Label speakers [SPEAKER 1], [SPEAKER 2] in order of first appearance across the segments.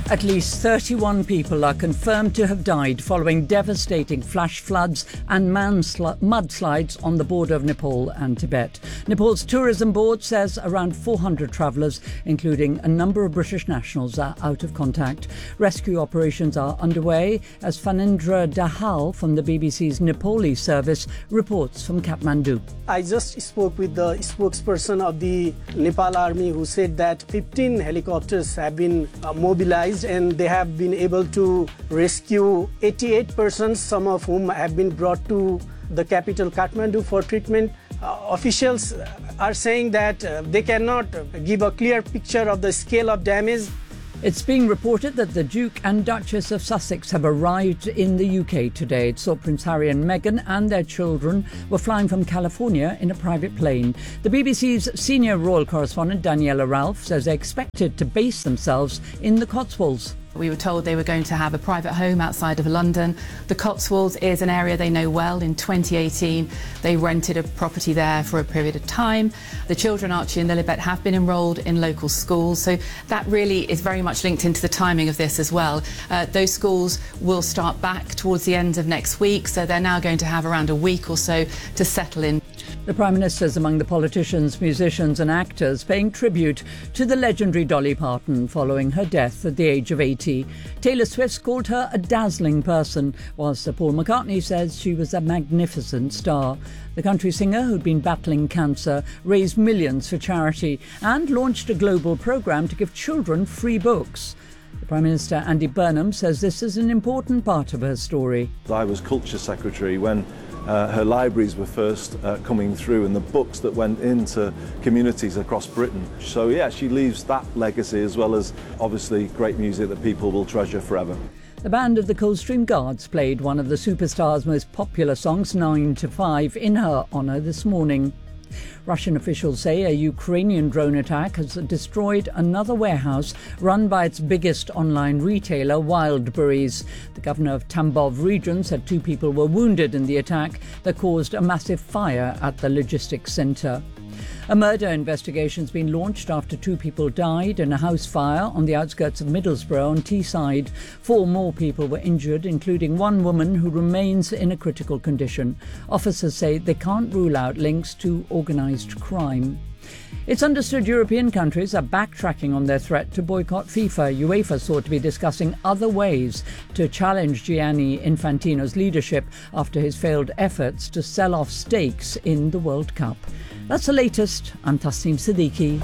[SPEAKER 1] At least 31 people are confirmed to have died following devastating flash floods and mudslides on the border of Nepal and Tibet. Nepal's tourism board says around 400 travellers, including a number of British nationals, are out of contact. Rescue operations are underway as Phanindra Dahal from the BBC's Nepali service reports from Kathmandu.
[SPEAKER 2] I just spoke with the spokesperson of the Nepal Army who said that 15 helicopters have been mobilized and they have been able to rescue 88 persons, some of whom have been brought to the capital Kathmandu for treatment. Officials are saying that they cannot give a clear picture of the scale of damage.
[SPEAKER 1] It's being reported that the Duke and Duchess of Sussex have arrived in the UK today. It saw Prince Harry and Meghan and their children were flying from California in a private plane. The BBC's senior royal correspondent Daniela Ralph says they're expected to base themselves in the Cotswolds.
[SPEAKER 3] We were told they were going to have a private home outside of London. The Cotswolds is an area they know well. In 2018, they rented a property there for a period of time. The children, Archie and Lilibet, have been enrolled in local schools, so that really is very much linked into the timing of this as well. Those schools will start back towards the end of next week, so they're now going to have around a week or so to settle in.
[SPEAKER 1] The Prime Minister is among the politicians, musicians and actors paying tribute to the legendary Dolly Parton following her death at the age of 80. Taylor Swift called her a dazzling person, whilst Sir Paul McCartney says she was a magnificent star. The country singer, who'd been battling cancer, raised millions for charity and launched a global programme to give children free books. The Prime Minister, Andy Burnham, says this is an important part of her story.
[SPEAKER 4] I was Culture Secretary when her libraries were first coming through and the books that went into communities across Britain. So yeah, she leaves that legacy as well as obviously great music that people will treasure forever.
[SPEAKER 1] The band of the Coldstream Guards played one of the superstar's most popular songs, 9 to 5, in her honour this morning. Russian officials say a Ukrainian drone attack has destroyed another warehouse run by its biggest online retailer, Wildberries. The governor of Tambov region said 2 people were wounded in the attack that caused a massive fire at the logistics centre. A murder investigation has been launched after 2 people died in a house fire on the outskirts of Middlesbrough on Teesside. 4 more people were injured, including 1 woman who remains in a critical condition. Officers say they can't rule out links to organised crime. It's understood European countries are backtracking on their threat to boycott FIFA. UEFA is thought to be discussing other ways to challenge Gianni Infantino's leadership after his failed efforts to sell off stakes in the World Cup. That's the latest. I'm Tasneem Siddiqui.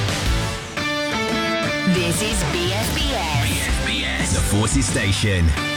[SPEAKER 5] This is BSBS.
[SPEAKER 6] The Forces Station.